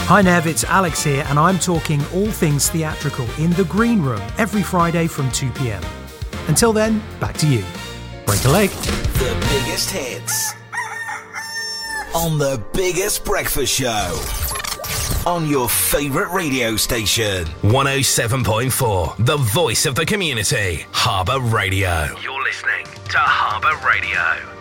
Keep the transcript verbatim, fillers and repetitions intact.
Hi Nev, it's Alex here, and I'm talking all things theatrical in The Green Room every Friday from two p.m. Until then, back to you. Break a leg. The biggest hits on the biggest breakfast show on your favourite radio station. one oh seven point four, the voice of the community, Harbour Radio. You're listening to Harbour Radio.